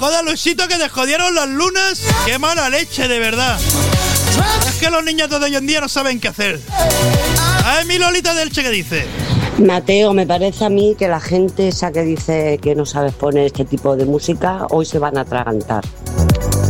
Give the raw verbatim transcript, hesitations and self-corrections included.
joda, Luisito, que te jodieron las lunas. Qué mala leche, de verdad. Es que los niños de hoy en día no saben qué hacer. A ver, mi Lolita del Che, ¿qué dice? Mateo, me parece a mí que la gente esa que dice que no sabes poner este tipo de música, hoy se van a atragantar.